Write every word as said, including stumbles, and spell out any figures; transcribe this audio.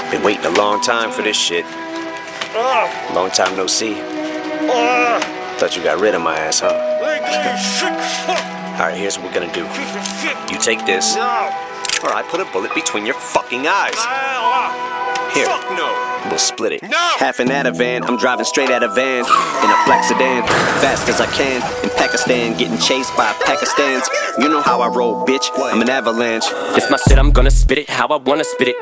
Been waiting a long time for this shit. Long time no see. Thought you got rid of my ass, huh? Alright, here's what we're gonna do. You take this, or I put a bullet between your fucking eyes. Here, fuck no. We'll split it. No! Half an Ativan, I'm driving straight out of van in a black sedan, fast as I can. In Pakistan, getting chased by Pakistans. You know how I roll, bitch. I'm an avalanche. It's my shit, I'm gonna spit it how I wanna spit it.